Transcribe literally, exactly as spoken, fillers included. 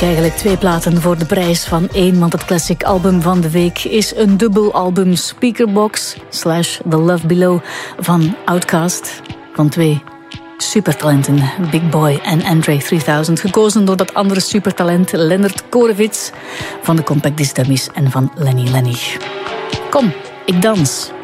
Eigenlijk twee platen voor de prijs van één, want het classic album van de week is een dubbel album Speakerbox slash The Love Below van Outkast. Van twee supertalenten, Big Boy en Andre drieduizend, gekozen door dat andere supertalent Leonard Korevits van de Compact Disc Dummies en van Lenny Lenny. Kom, ik dans.